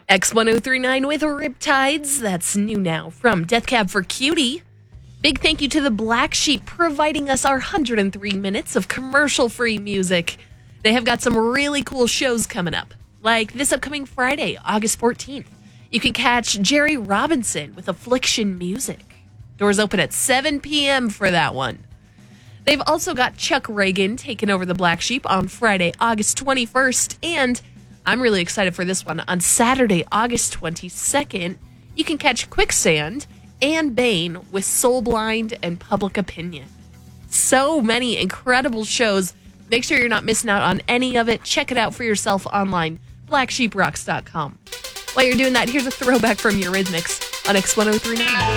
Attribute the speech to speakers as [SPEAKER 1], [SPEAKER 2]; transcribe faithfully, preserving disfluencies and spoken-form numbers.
[SPEAKER 1] X ten thirty-nine with Riptides. That's new now from Death Cab for Cutie. Big thank you to the Black Sheep providing us our one hundred three minutes of commercial-free music. They have got some really cool shows coming up, like this upcoming Friday, August fourteenth. You can catch Jerry Robinson with Affliction Music. Doors open at seven p.m. for that one. They've also got Chuck Reagan taking over the Black Sheep on Friday, August twenty-first, and I'm really excited for this one. On Saturday, August twenty-second, you can catch Quicksand and Bane with Soul Blind and Public Opinion. So many incredible shows. Make sure you're not missing out on any of it. Check it out for yourself online, black sheep rocks dot com. While you're doing that, here's a throwback from Eurythmics on X ten thirty-nine.